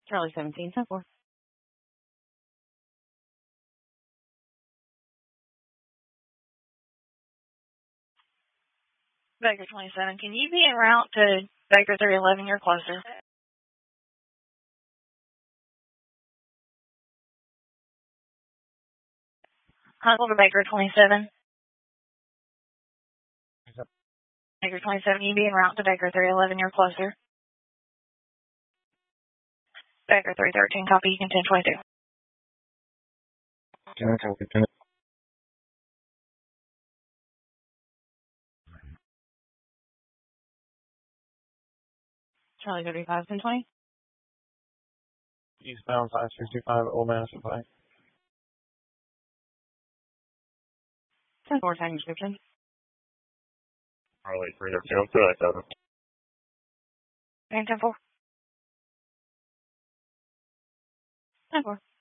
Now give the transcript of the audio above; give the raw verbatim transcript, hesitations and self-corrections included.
Charlie seventeen, ten four. Baker twenty-seven, can you be en route to Baker three eleven? You're closer. Huckle to Baker twenty-seven. Yep. Baker twenty-seven, can you be en route to Baker three eleven? You're closer. Baker three thirteen, copy, you can ten twenty-two. Can I copy ten? Charlie thirty-five, ten twenty. Eastbound five sixty-five, Old Madison Pike. ten four, time description. Charlie three thirteen, I'm still at seven. And ten four. ten four.